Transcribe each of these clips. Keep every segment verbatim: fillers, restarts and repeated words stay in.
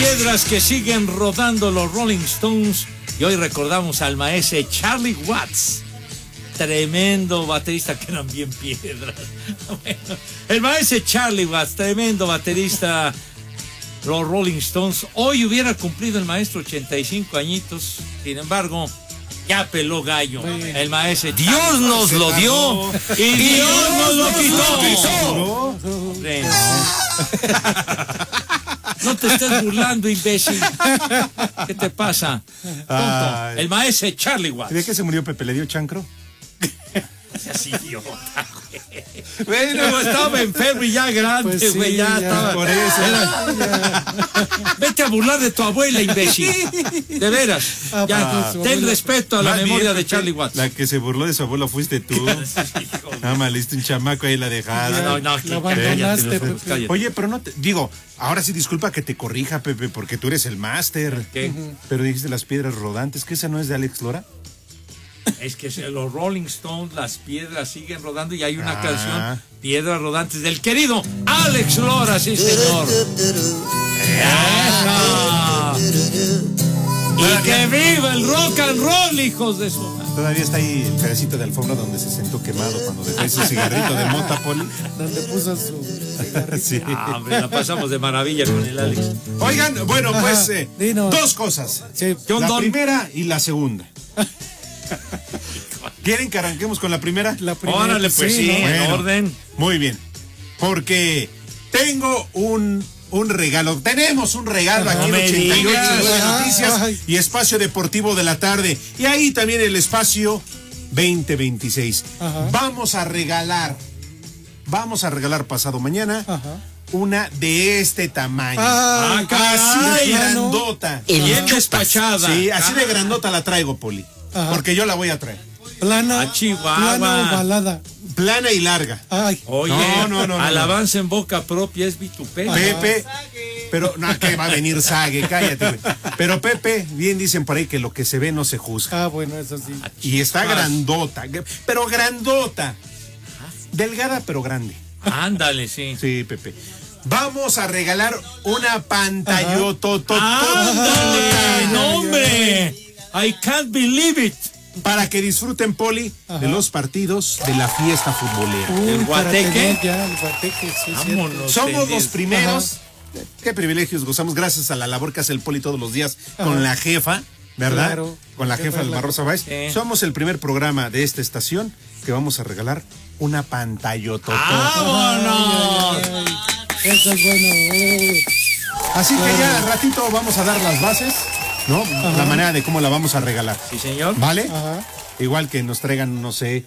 piedras que siguen rodando los Rolling Stones. Y hoy recordamos al maestro Charlie Watts. Tremendo baterista, que eran bien piedras. Bueno, el maestro Charlie Watts, tremendo baterista. Los Rolling Stones. Hoy hubiera cumplido el maestro ochenta y cinco añitos. Sin embargo, ya peló gallo. El maestro. Dios nos lo dio y Dios nos lo quitó. No te estés burlando, imbécil. ¿Qué te pasa? Tonto. El maestro Charlie Watts. ¿De qué se murió Pepe? ¿Le dio chancro? Es idiota, güey. Bueno, estaba enfermo y ya grande, güey. Pues sí, ya, ya estaba. Por eso. Era... Ya. Vete a burlar de tu abuela, imbécil. De veras. Ah, ya, ten abuela. Respeto a la Más memoria bien, de Charlie Watts. La que se burló de su abuelo fuiste tú. Nada más, listo, un chamaco ahí la dejaste. No, no, lo abandonaste, Pepe. Pepe. Oye, pero no te. Digo, ahora sí disculpa que te corrija, Pepe, porque tú eres el máster. ¿Qué? Uh-huh. Pero dijiste las piedras rodantes, ¿que esa no es de Alex Lora? Es que los Rolling Stones, las piedras siguen rodando y hay una ah. canción, Piedras Rodantes, del querido Alex Lora, sí señor. Y que viva el rock and roll, hijos de su madre. Todavía está ahí el pedacito de alfombra donde se sentó quemado cuando dejó ese cigarrito de mota, Poli. Donde puso su cigarrito. Sí. Ah, hombre, la pasamos de maravilla con el Alex. Oigan, bueno, pues eh, dos cosas. Sí. La Don. primera y la segunda. ¿Quieren que arranquemos con la primera? La primera. Órale, pues sí, sí bueno, en orden. Muy bien. Porque tengo un, un regalo. Tenemos un regalo no aquí en ochenta y ocho Noticias ay. y Espacio Deportivo de la Tarde. Y ahí también el Espacio veinte veintiséis. Ajá. Vamos a regalar, vamos a regalar pasado mañana. Ajá. Una de este tamaño. Ah, así de grandota. Bien despachada. Sí, así de grandota la traigo, Poli. Ajá. Porque yo la voy a traer. Plana, a Chihuahua. Plana ovalada. Plana y larga. Ay. Oye, no, no, no, alabanza no. en boca propia es vituperio. Pepe, pero no, que va a venir Sague, cállate. Güey. Pero Pepe, bien dicen por ahí que lo que se ve no se juzga. Ah, bueno, eso sí. Y está grandota, pero grandota. Delgada, pero grande. Ándale, sí. Sí, Pepe. Vamos a regalar una pantallota. ¡Ándale! ¡No, hombre! I can't believe it. Para que disfruten, Poli, ajá, de los partidos de la fiesta futbolera. Uh, el Guateque. Ya, el Guateque, sí, vámonos. Somos los primeros. Ajá. Qué privilegios gozamos gracias a la labor que hace el Poli todos los días, ajá, con la jefa, ¿verdad? Claro. Con la jefa del Barrosa Báez. Sí. Somos el primer programa de esta estación que vamos a regalar una pantallota. ¡Vámonos! Ay, ay, ay. Eso es bueno. Así que ya al ratito vamos a dar las bases, ¿no? Ajá. La manera de cómo la vamos a regalar. Sí, señor. ¿Vale? Ajá. Igual que nos traigan, no sé.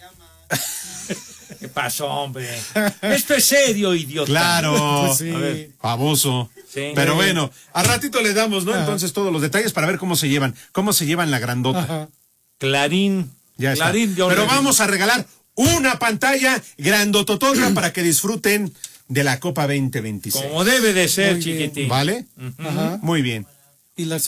¿Qué pasó, hombre? Esto es serio, idiota. Claro. Pues sí. A ver, famoso. Sí. Pero bueno, al ratito le damos, ¿no? Ajá. Entonces todos los detalles para ver cómo se llevan. Cómo se llevan la grandota. Ajá. Clarín. Ya está. Clarín, Pero reví. Vamos a regalar una pantalla grandototota para que disfruten de la Copa veinte veintiséis. Como debe de ser, muy chiquitín. ¿Vale? Uh-huh. Ajá. Muy bien. Y la